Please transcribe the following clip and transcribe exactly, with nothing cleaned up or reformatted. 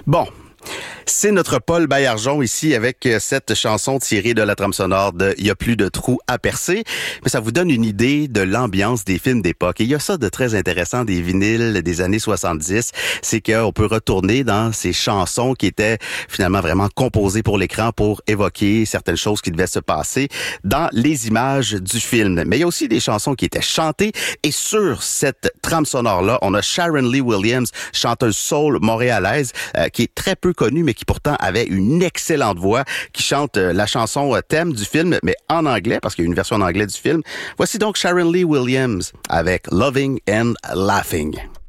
Bon. C'est notre Paul Baillargeon ici avec cette chanson tirée de la trame sonore de Il y a plus de trous à percer. Mais ça vous donne une idée de l'ambiance des films d'époque. Et il y a ça de très intéressant des vinyles des années soixante-dix. C'est qu'on peut retourner dans ces chansons qui étaient finalement vraiment composées pour l'écran pour évoquer certaines choses qui devaient se passer dans les images du film. Mais il y a aussi des chansons qui étaient chantées. Et sur cette trame sonore-là, on a Sharon Lee Williams, chanteuse soul montréalaise, euh, qui est très peu connue, mais qui pourtant avait une excellente voix, qui chante euh, la chanson euh, thème du film, mais en anglais, parce qu'il y a une version en anglais du film. Voici donc Sharon Lee Williams avec Loving and Laughing.